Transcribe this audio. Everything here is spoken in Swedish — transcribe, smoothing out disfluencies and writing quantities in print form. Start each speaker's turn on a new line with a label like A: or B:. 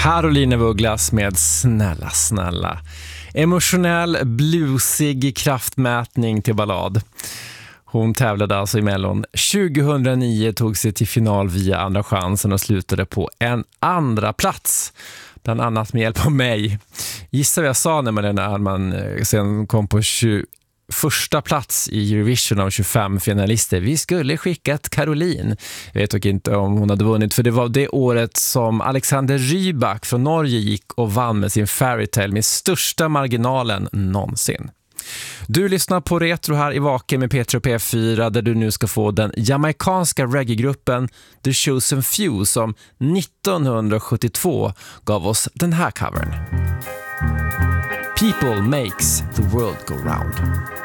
A: Caroline af Ugglas med Snälla snälla. Emotionell, bluesig kraftmätning till ballad. Hon tävlade alltså i Mellon 2009, tog sig till final via Andra chansen och slutade på en andra plats. Bland annat med hjälp av mig. Gissa vad jag sa när man sen kom på första plats i Eurovision av 25 finalister. Vi skulle skickat Caroline. Jag vet dock inte om hon hade vunnit, för det var det året som Alexander Rybak från Norge gick och vann med sin Fairytale med största marginalen någonsin. Du lyssnar på Retro här i Vaken med Petra P4, där du nu ska få den jamaikanska reggae-gruppen The Chosen Few som 1972 gav oss den här covern. People makes the world go round.